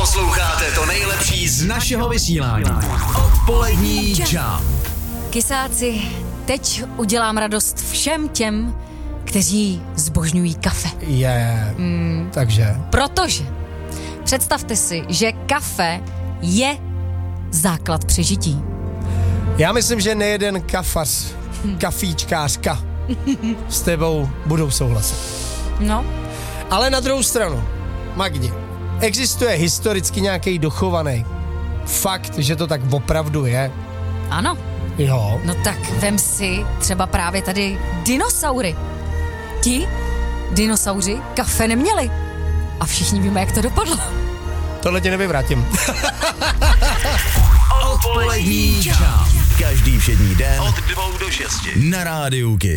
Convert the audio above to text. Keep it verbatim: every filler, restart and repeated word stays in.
Posloucháte to nejlepší z našeho vysílání. Odpolední čau. Kysáci, teď udělám radost všem těm, kteří zbožňují kafe. Je, yeah. mm. takže. Protože představte si, že kafe je základ přežití. Já myslím, že nejeden kafař, kafíčkářka s tebou budou souhlasit. No. Ale na druhou stranu, Magdi, existuje historicky nějaký dochovaný fakt, že to tak opravdu je? Ano. Jo. No tak vem si třeba právě tady dinosaury. Ti dinosauři kafe neměli. A všichni víme, jak to dopadlo. Tohle tě nevyvrátím. Odpolední čau. Každý všední den od dvou do šesti na Rádiu Kiss.